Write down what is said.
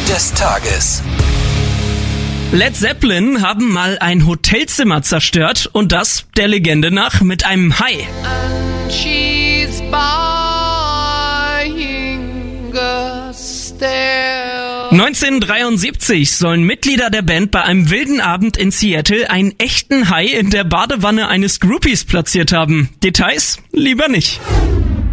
des Tages. Led Zeppelin haben mal ein Hotelzimmer zerstört und das, der Legende nach, mit einem Hai. And she's buying a stair. 1973 sollen Mitglieder der Band bei einem wilden Abend in Seattle einen echten Hai in der Badewanne eines Groupies platziert haben. Details lieber nicht.